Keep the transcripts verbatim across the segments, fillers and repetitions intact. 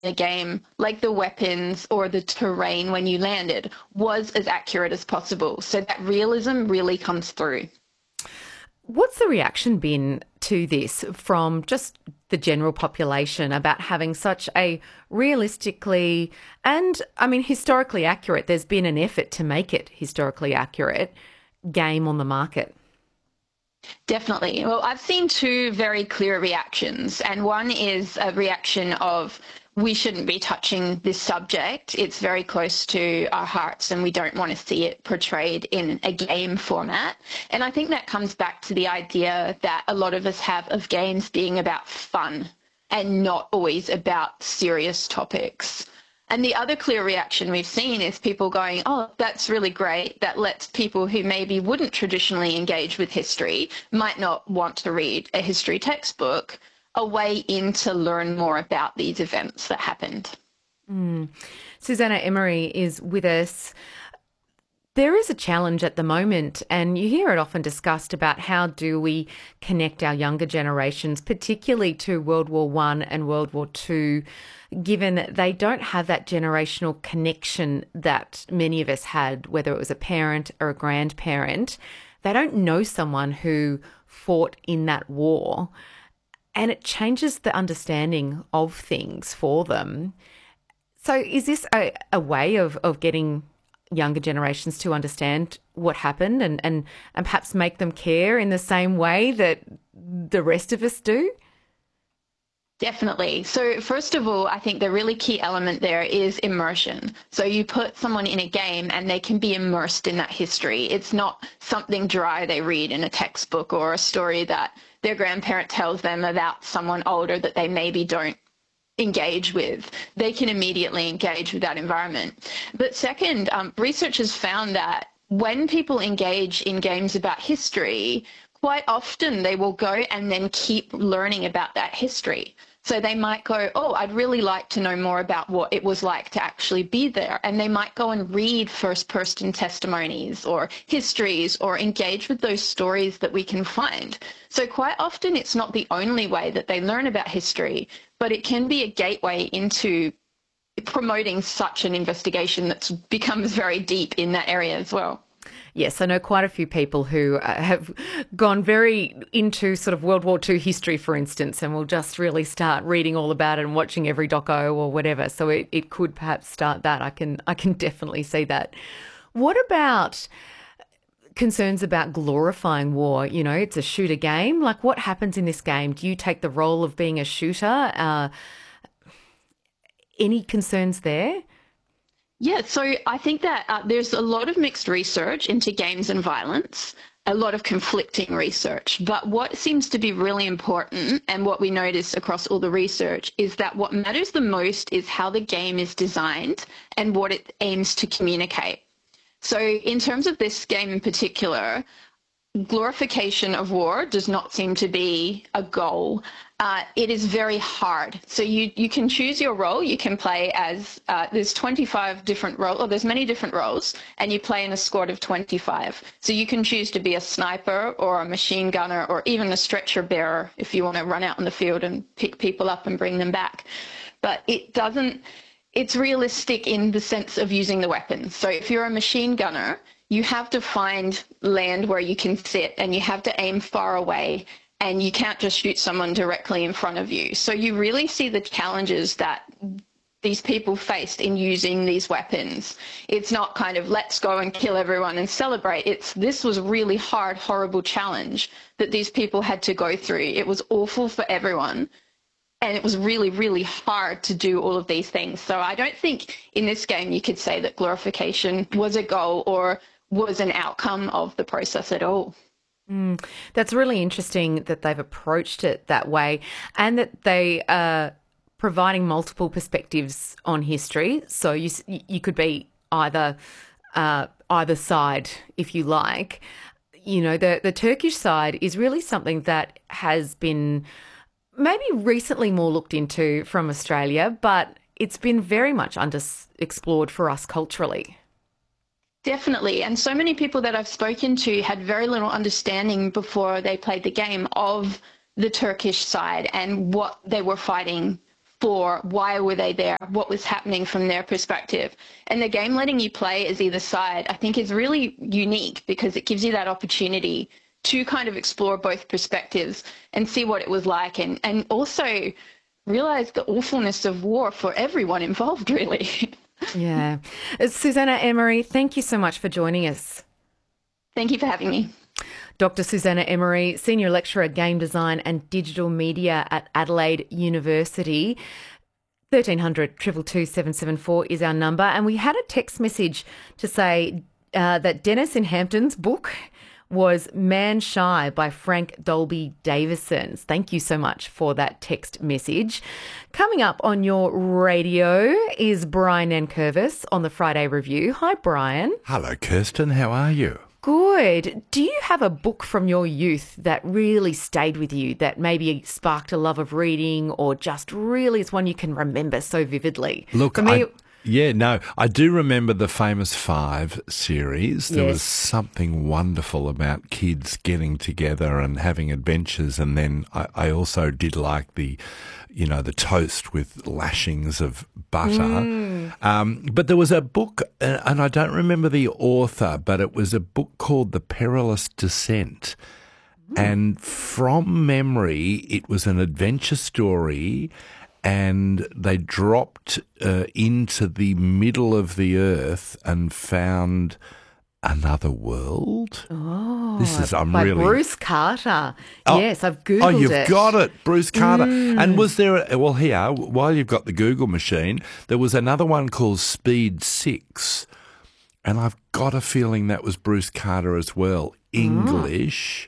a game, like the weapons or the terrain when you landed, was as accurate as possible. So that realism really comes through. What's the reaction been to this from just the general population about having such a realistically and, I mean, historically accurate, there's been an effort to make it historically accurate, game on the market? Definitely. Well, I've seen two very clear reactions, and one is a reaction of we shouldn't be touching this subject. It's very close to our hearts, and we don't want to see it portrayed in a game format. And I think that comes back to the idea that a lot of us have of games being about fun and not always about serious topics. And the other clear reaction we've seen is people going, oh, that's really great. That lets people who maybe wouldn't traditionally engage with history, might not want to read a history textbook, a way in to learn more about these events that happened. Mm. Susanna Emery is with us. There is a challenge at the moment, and you hear it often discussed about how do we connect our younger generations, particularly to World War One and World War Two, given that they don't have that generational connection that many of us had, whether it was a parent or a grandparent. They don't know someone who fought in that war, and it changes the understanding of things for them. So is this a, a way of, of getting younger generations to understand what happened and, and, and perhaps make them care in the same way that the rest of us do? Definitely. So first of all, I think the really key element there is immersion. So you put someone in a game and they can be immersed in that history. It's not something dry they read in a textbook or a story that their grandparent tells them about someone older that they maybe don't engage with. They can immediately engage with that environment. But second, um, research has found that when people engage in games about history, quite often they will go and then keep learning about that history. So they might go, oh, I'd really like to know more about what it was like to actually be there. And they might go and read first-person testimonies or histories or engage with those stories that we can find. So quite often it's not the only way that they learn about history, but it can be a gateway into promoting such an investigation that becomes very deep in that area as well. Yes, I know quite a few people who uh, have gone very into sort of World War Two history, for instance, and will just really start reading all about it and watching every doco or whatever. So it, it could perhaps start that. I can I can definitely see that. What about concerns about glorifying war? You know, it's a shooter game. Like, what happens in this game? Do you take the role of being a shooter? Uh, any concerns there? Yeah, so I think that uh, there's a lot of mixed research into games and violence, a lot of conflicting research. But what seems to be really important, and what we notice across all the research, is that what matters the most is how the game is designed and what it aims to communicate. So in terms of this game in particular, glorification of war does not seem to be a goal. Uh, it is very hard. So you, you can choose your role. You can play as, uh, there's twenty-five different roles, or there's many different roles, and you play in a squad of twenty-five. So you can choose to be a sniper or a machine gunner or even a stretcher bearer if you want to run out on the field and pick people up and bring them back. But it doesn't, it's realistic in the sense of using the weapons. So if you're a machine gunner, you have to find land where you can sit and you have to aim far away, and you can't just shoot someone directly in front of you. So you really see the challenges that these people faced in using these weapons. It's not kind of let's go and kill everyone and celebrate. It's this was a really hard, horrible challenge that these people had to go through. It was awful for everyone. And it was really, really hard to do all of these things. So I don't think in this game you could say that glorification was a goal or was an outcome of the process at all. Mm, that's really interesting that they've approached it that way, and that they are providing multiple perspectives on history. So you you could be either uh, either side, if you like. You know, the the Turkish side is really something that has been maybe recently more looked into from Australia, but it's been very much underexplored for us culturally. Definitely. And so many people that I've spoken to had very little understanding before they played the game of the Turkish side and what they were fighting for why were they there, what was happening from their perspective. And the game letting you play as either side, I think, is really unique because it gives you that opportunity to kind of explore both perspectives and see what it was like, and, and also realize the awfulness of war for everyone involved, really. Yeah. Susannah Emery, thank you so much for joining us. Thank you for having me. Doctor Susannah Emery, Senior Lecturer, Game Design and Digital Media at Adelaide University. thirteen hundred, two two two, seven seven four is our number. And we had a text message to say uh, that Dennis in Hampton's book was Man Shy by Frank Dolby Davison. Thank you so much for that text message. Coming up on your radio is Brian Nankervis on the Friday Review. Hi, Brian. Hello, Kirsten. How are you? Good. Do you have a book from your youth that really stayed with you, that maybe sparked a love of reading, or just really is one you can remember so vividly? Look, For me, I, yeah, no, I do remember the Famous Five series. There Yes. was something wonderful about kids getting together and having adventures. And then I, I also did like the, you know, the toast with lashings of butter. Mm. Um, but there was a book, uh, and I don't remember the author, but it was a book called The Perilous Descent. And from memory, it was an adventure story, and they dropped uh, into the middle of the earth and found another world. Oh, This is, I'm by really... Bruce Carter. Oh, Yes, I've Googled Oh, you've it. got it, Bruce Carter. Mm. And was there, a, well, here, while you've got the Google machine, there was another one called Speed Six, and I've got a feeling that was Bruce Carter as well. English.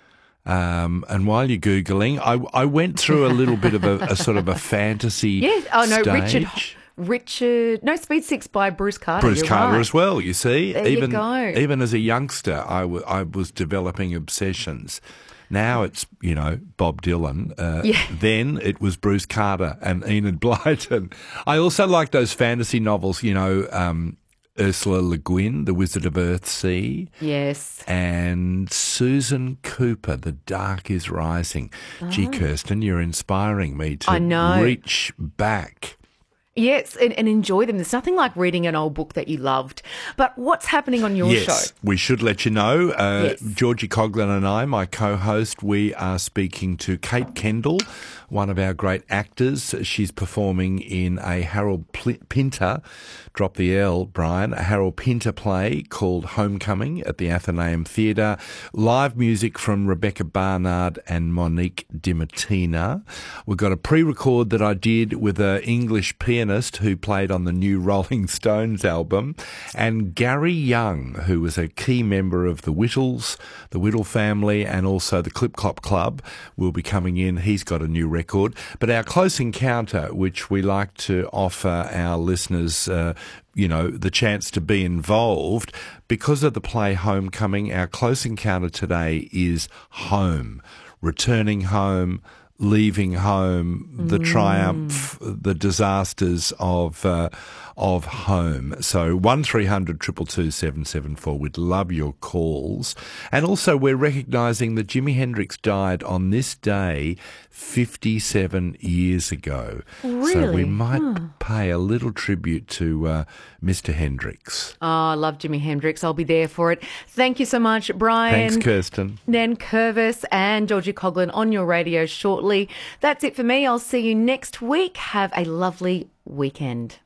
Um, and while you're Googling, I, I went through a little bit of a, a sort of a fantasy Yes. Oh, no, stage. Richard... Richard... No, Speed Six by Bruce Carter. Bruce You're Carter right. as well, you see. There you even, go. Even as a youngster, I, w- I was developing obsessions. Now it's, you know, Bob Dylan. Uh, Yeah. Then it was Bruce Carter and Enid Blyton. I also like those fantasy novels, you know, um, Ursula Le Guin, The Wizard of Earthsea. Yes. And Susan Cooper, The Dark is Rising. Gee, Kirsten, you're inspiring me to I know. reach back. Yes, and, and enjoy them. There's nothing like reading an old book that you loved. But what's happening on your yes, show? we should let you know. Uh, Yes. Georgie Coughlin and I, my co-host, we are speaking to Kate Kendall, one of our great actors. She's performing in a Harold Pl- Pinter, drop the L, Brian, a Harold Pinter play called Homecoming at the Athenaeum Theatre. Live music from Rebecca Barnard and Monique Dimatina. We've got a pre-record that I did with an English pianist who played on the new Rolling Stones album, and Gary Young, who was a key member of the Whittles, the Whittle family, and also the Clip Clop Club, will be coming in. He's got a new record. But our close encounter, which we like to offer our listeners, uh, you know, the chance to be involved, because of the play Homecoming, our close encounter today is home, returning home, leaving home, the triumph, the disasters of uh, of home. So one three hundred two two two seven seven four. We'd love your calls. And also we're recognising that Jimi Hendrix died on this day fifty-seven years ago. So we Really? might pay a little tribute to uh, Mister Hendrix. Oh, I love Jimi Hendrix. I'll be there for it. Thank you so much, Brian. Thanks, Kirsten. Nankervis and Georgie Coughlin on your radio shortly. That's it for me. I'll see you next week. Have a lovely weekend.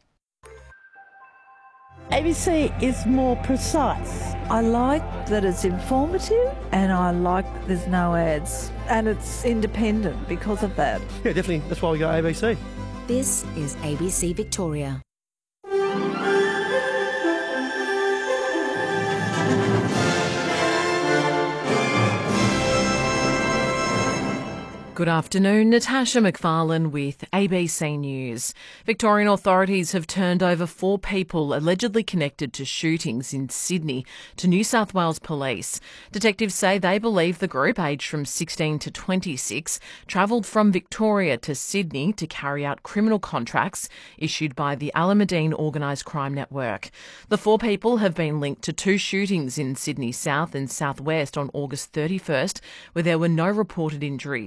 A B C is more precise. I like that it's informative and I like there's no ads. And it's independent because of that. Yeah, definitely. That's why we go A B C. This is A B C Victoria. Good afternoon, Natasha McFarlane with A B C News. Victorian authorities have turned over four people allegedly connected to shootings in Sydney to New South Wales Police. Detectives say they believe the group, aged from sixteen to twenty-six, travelled from Victoria to Sydney to carry out criminal contracts issued by the Alameddine Organised Crime Network. The four people have been linked to two shootings in Sydney South and South West on August thirty-first, where there were no reported injuries.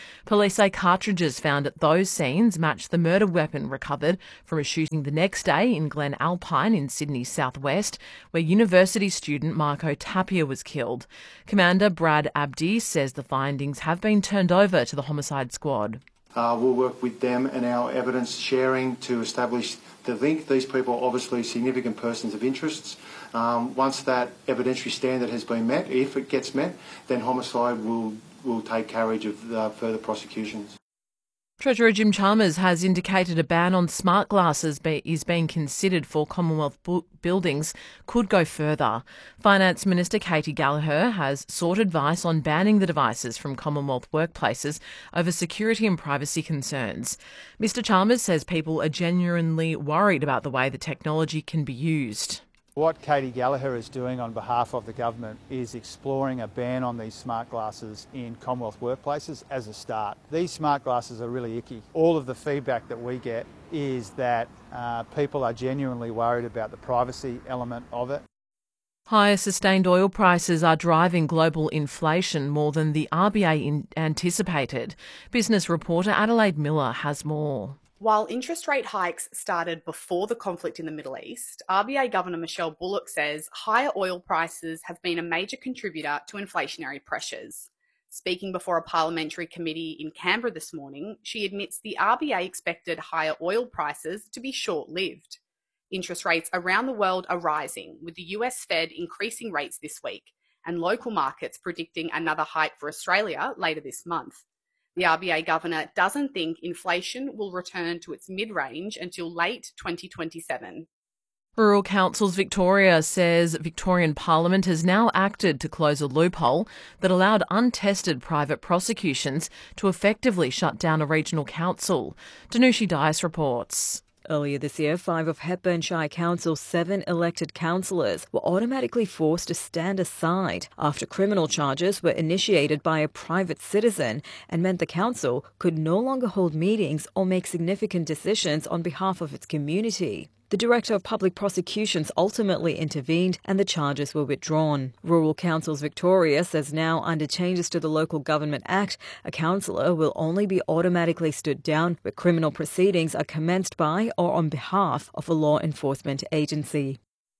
Police say cartridges found at those scenes match the murder weapon recovered from a shooting the next day in Glen Alpine in Sydney's southwest, where university student Marco Tapia was killed. Commander Brad Abdi says the findings have been turned over to the homicide squad. Uh, we'll work with them and our evidence sharing to establish the link. These people are obviously significant persons of interest. Um, once that evidentiary standard has been met, if it gets met, then homicide will, will take carriage of uh, further prosecutions. Treasurer Jim Chalmers has indicated a ban on smart glasses be, is being considered for Commonwealth bu- buildings could go further. Finance Minister Katie Gallagher has sought advice on banning the devices from Commonwealth workplaces over security and privacy concerns. Mister Chalmers says people are genuinely worried about the way the technology can be used. What Katie Gallagher is doing on behalf of the government is exploring a ban on these smart glasses in Commonwealth workplaces as a start. These smart glasses are really icky. All of the feedback that we get is that uh, people are genuinely worried about the privacy element of it. Higher sustained oil prices are driving global inflation more than the R B A in- anticipated. Business reporter Adelaide Miller has more. While interest rate hikes started before the conflict in the Middle East, R B A Governor Michelle Bullock says higher oil prices have been a major contributor to inflationary pressures. Speaking before a parliamentary committee in Canberra this morning, she admits the R B A expected higher oil prices to be short-lived. Interest rates around the world are rising, with the U S Fed increasing rates this week and local markets predicting another hike for Australia later this month. The R B A governor doesn't think inflation will return to its mid-range until late twenty twenty-seven. Rural Councils Victoria says Victorian Parliament has now acted to close a loophole that allowed untested private prosecutions to effectively shut down a regional council. Danushi Dias reports. Earlier this year, five of Hepburn Shire Council's seven elected councillors were automatically forced to stand aside after criminal charges were initiated by a private citizen and meant the council could no longer hold meetings or make significant decisions on behalf of its community. The Director of Public Prosecutions ultimately intervened and the charges were withdrawn. Rural Councils Victoria says now, under changes to the Local Government Act, a councillor will only be automatically stood down where criminal proceedings are commenced by or on behalf of a law enforcement agency.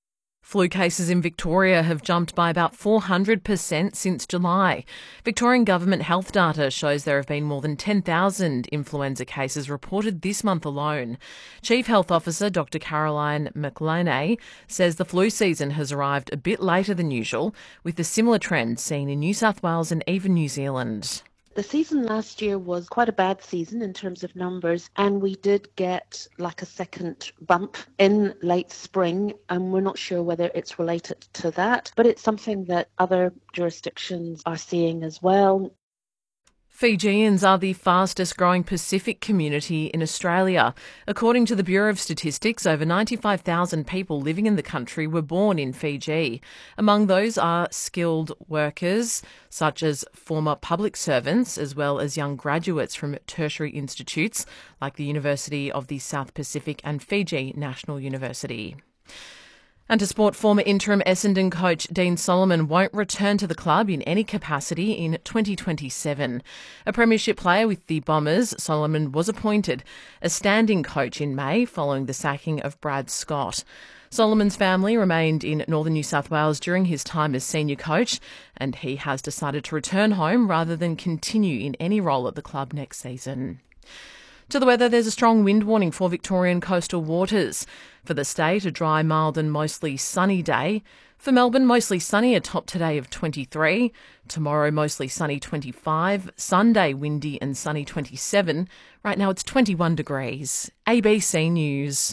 Flu cases in Victoria have jumped by about four hundred percent since July. Victorian government health data shows there have been more than ten thousand influenza cases reported this month alone. Chief Health Officer Doctor Caroline McLaney says the flu season has arrived a bit later than usual, with a similar trend seen in New South Wales and even New Zealand. The season last year was quite a bad season in terms of numbers, and we did get like a second bump in late spring, and we're not sure whether it's related to that, but it's something that other jurisdictions are seeing as well. Fijians are the fastest growing Pacific community in Australia. According to the Bureau of Statistics, over ninety-five thousand people living in the country were born in Fiji. Among those are skilled workers, such as former public servants, as well as young graduates from tertiary institutes like the University of the South Pacific and Fiji National University. And to sport, former interim Essendon coach Dean Solomon won't return to the club in any capacity in twenty twenty-seven. A premiership player with the Bombers, Solomon was appointed a standing coach in May following the sacking of Brad Scott. Solomon's family remained in northern New South Wales during his time as senior coach, and he has decided to return home rather than continue in any role at the club next season. To the weather, there's a strong wind warning for Victorian coastal waters. For the state, a dry, mild and mostly sunny day. For Melbourne, mostly sunny, a top today of twenty-three. Tomorrow, mostly sunny, twenty-five. Sunday, windy and sunny, twenty-seven. Right now, it's twenty-one degrees. A B C News.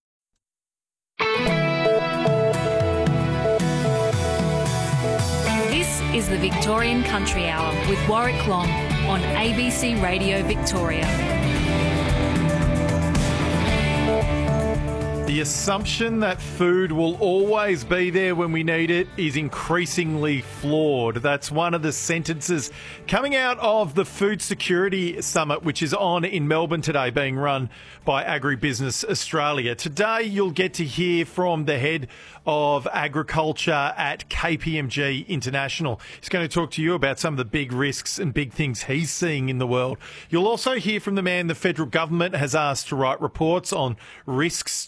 This is the Victorian Country Hour with Warwick Long on A B C Radio Victoria. The The assumption that food will always be there when we need it is increasingly flawed. That's one of the sentences coming out of the Food Security Summit, which is on in Melbourne today, being run by Agribusiness Australia. Today, you'll get to hear from the head of agriculture at K P M G International. He's going to talk to you about some of the big risks and big things he's seeing in the world. You'll also hear from the man the federal government has asked to write reports on risks